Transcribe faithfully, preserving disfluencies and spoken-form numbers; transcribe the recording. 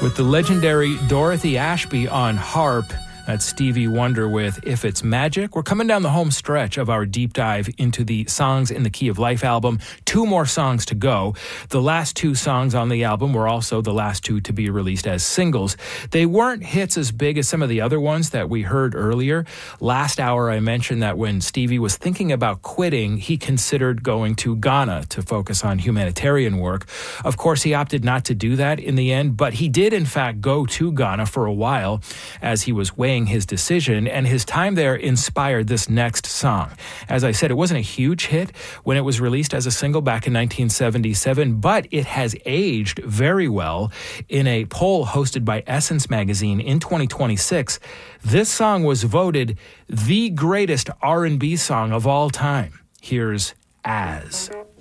With the legendary Dorothy Ashby on harp. That's Stevie Wonder with If It's Magic. We're coming down the home stretch of our deep dive into the Songs in the Key of Life album. Two more songs to go. The last two songs on the album were also the last two to be released as singles. They weren't hits as big as some of the other ones that we heard earlier. Last hour, I mentioned that when Stevie was thinking about quitting, he considered going to Ghana to focus on humanitarian work. Of course, he opted not to do that in the end, but he did, in fact, go to Ghana for a while as he was weighing his decision, and his time there inspired this next song. As I said, it wasn't a huge hit when it was released as a single back in nineteen seventy-seven, but it has aged very well. In a poll hosted by Essence magazine in twenty twenty-six, this song was voted the greatest R and B song of all time. Here's As.